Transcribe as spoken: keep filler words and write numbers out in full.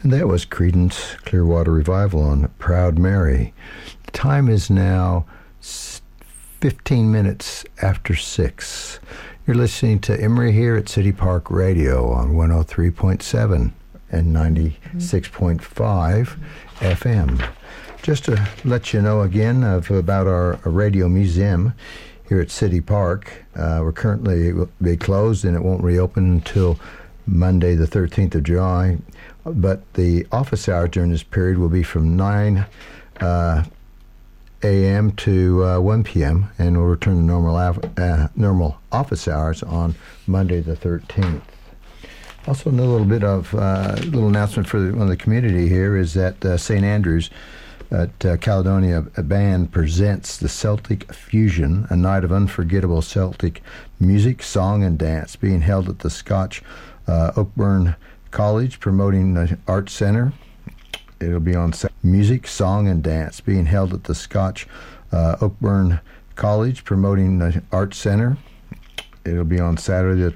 And that was Creedence Clearwater Revival on Proud Mary. The time is now fifteen minutes after six. You're listening to Emery here at City Park Radio on one oh three point seven and ninety-six point five F M. Just to let you know again of about our radio museum here at City Park. Uh, we're currently will be closed and it won't reopen until Monday the thirteenth of July. But the office hours during this period will be from nine uh, a.m. to uh, one p.m. and we'll return to normal av- uh, normal office hours on Monday the thirteenth. Also, a little bit of uh, little announcement for the, the community here is that uh, Saint Andrews at uh, Caledonia Band presents the Celtic Fusion, a night of unforgettable Celtic music, song, and dance, being held at the Scotch uh, Oakburn College, promoting the Arts Center. It'll be on music, song, and dance, being held at the Scotch uh, Oakburn College, promoting the Arts Center. It'll be on Saturday the